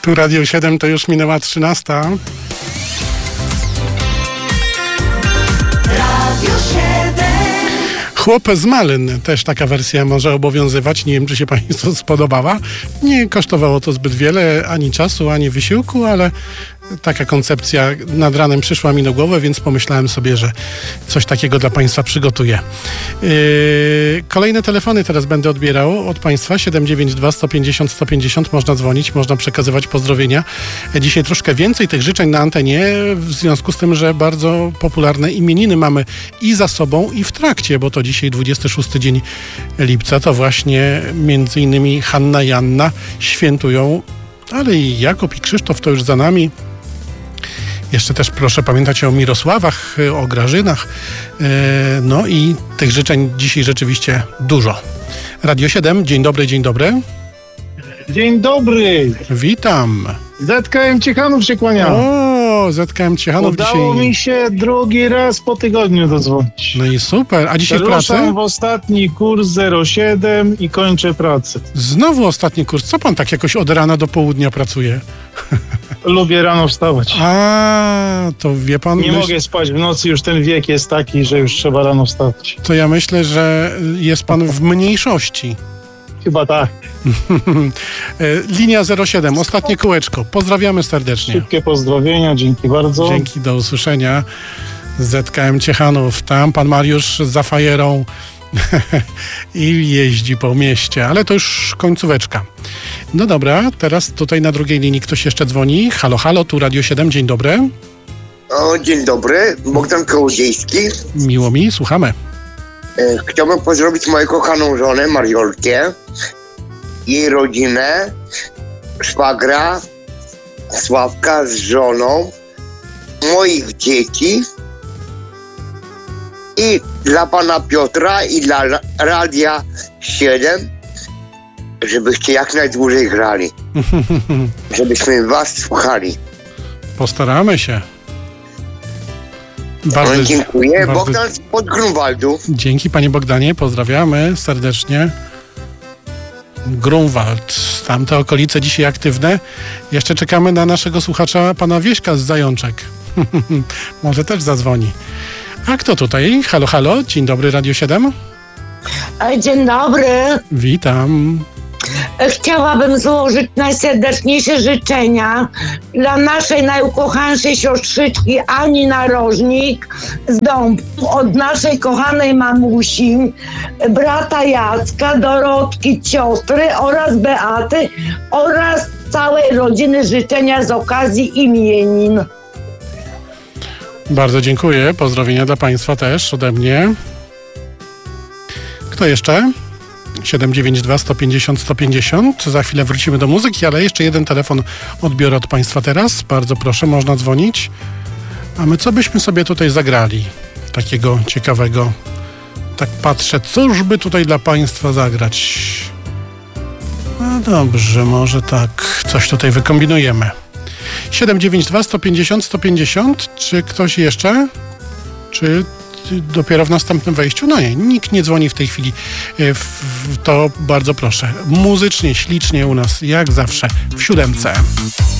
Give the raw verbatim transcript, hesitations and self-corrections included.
Tu Radio siedem, to już minęła trzynasta. Radio siedem. Chłop z Malyn, też taka wersja może obowiązywać. Nie wiem, czy się Państwu spodobała. Nie kosztowało to zbyt wiele, ani czasu, ani wysiłku, ale taka koncepcja nad ranem przyszła mi do głowy, więc pomyślałem sobie, że coś takiego dla Państwa przygotuję. Yy, kolejne telefony teraz będę odbierał od Państwa. siedem dziewięć dwa, sto pięćdziesiąt, sto pięćdziesiąt. Można dzwonić, można przekazywać pozdrowienia. Dzisiaj troszkę więcej tych życzeń na antenie, w związku z tym, że bardzo popularne imieniny mamy i za sobą, i w trakcie, bo to dzisiaj dwudziesty szósty dzień lipca. To właśnie między innymi Hanna i Anna świętują, ale i Jakub, i Krzysztof to już za nami. Jeszcze też proszę pamiętać o Mirosławach, o Grażynach. No i tych życzeń dzisiaj rzeczywiście dużo. Radio siedem, dzień dobry, dzień dobry. Dzień dobry. Witam. Z K M Ciechanów się kłania. O, Z K M Ciechanów Udało dzisiaj... mi się drugi raz po tygodniu dodzwonić. No i super. A dzisiaj Ruszam pracę? w ostatni kurs zero siedem i kończę pracę. Znowu ostatni kurs. Co pan tak jakoś od rana do południa pracuje? Lubię rano wstawać. A, to wie pan... Nie myśl... mogę spać w nocy, już ten wiek jest taki, że już trzeba rano wstać. To ja myślę, że jest pan w mniejszości. Chyba tak. Linia zero siedem, ostatnie kółeczko. Pozdrawiamy serdecznie. Szybkie pozdrowienia, dzięki bardzo. Dzięki, do usłyszenia. Z K M Ciechanów, tam pan Mariusz za fajerą i jeździ po mieście, ale to już końcóweczka. No dobra, teraz tutaj na drugiej linii ktoś jeszcze dzwoni. Halo, halo, tu Radio siedem, dzień dobry. O, dzień dobry, Bogdan Kołodziejski. Miło mi, słuchamy. E, chciałbym pozdrowić moją kochaną żonę, Mariolkę, jej rodzinę, szwagra, Sławka z żoną, moich dzieci i dla pana Piotra i dla Radia siedem, żebyście jak najdłużej grali, żebyśmy was słuchali. Postaramy się. Bardzo no, dziękuję. bardzo... Bogdan od Grunwaldu. Dzięki panie Bogdanie, pozdrawiamy serdecznie. Grunwald, tamte okolice dzisiaj aktywne. Jeszcze czekamy na naszego słuchacza, pana Wieśka z Zajączek. Może też zadzwoni. A kto tutaj? Halo, halo, dzień dobry, Radio siedem. Dzień dobry. Witam. Chciałabym złożyć najserdeczniejsze życzenia dla naszej najukochańszej siostrzyczki Ani Narożnik z Dąbku, od naszej kochanej mamusi, brata Jacka, Dorotki, siostry oraz Beaty oraz całej rodziny życzenia z okazji imienin. Bardzo dziękuję. Pozdrowienia dla państwa też ode mnie. Kto jeszcze? siedem dziewięć dwa, sto pięćdziesiąt, sto pięćdziesiąt. Za chwilę wrócimy do muzyki, ale jeszcze jeden telefon odbiorę od państwa teraz. Bardzo proszę, można dzwonić. A my co byśmy sobie tutaj zagrali? Takiego ciekawego. Tak patrzę, cóż by tutaj dla państwa zagrać? No dobrze, może tak. Coś tutaj wykombinujemy. siedem dziewięć dwa, sto pięćdziesiąt, sto pięćdziesiąt. Czy ktoś jeszcze? Czy dopiero w następnym wejściu? No nie, nikt nie dzwoni w tej chwili. To bardzo proszę. Muzycznie, ślicznie u nas, jak zawsze, w siódemce.